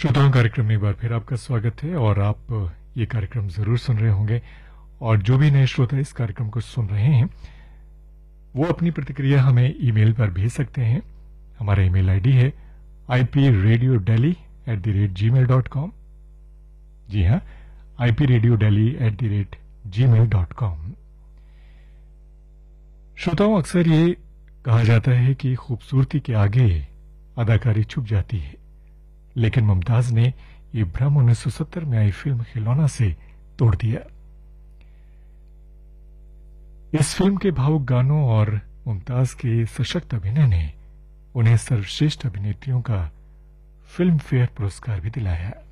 श्रोताओं कार्यक्रम में एक बार फिर आपका स्वागत है और आप ये कार्यक्रम जरूर सुन रहे होंगे और जो भी नए श्रोता इस कार्यक्रम को सुन रहे हैं वो अपनी प्रतिक्रिया हमें ईमेल पर भेज सकते हैं। हमारा ईमेल आईडी है ipradiodeli@gmail.com। जी हाँ, ipradiodeli@gmail.com। श्रोताओं, अक्सर ये कहा जाता है कि खूबसूरती के आगे अदाकारी छुप जाती है, लेकिन मुमताज ने ये भ्रम 1970 में आई फिल्म खिलौना से तोड़ दिया। इस फिल्म के भावुक गानों और मुमताज के सशक्त अभिनय ने उन्हें सर्वश्रेष्ठ अभिनेत्रियों का फिल्म फेयर पुरस्कार भी दिलाया।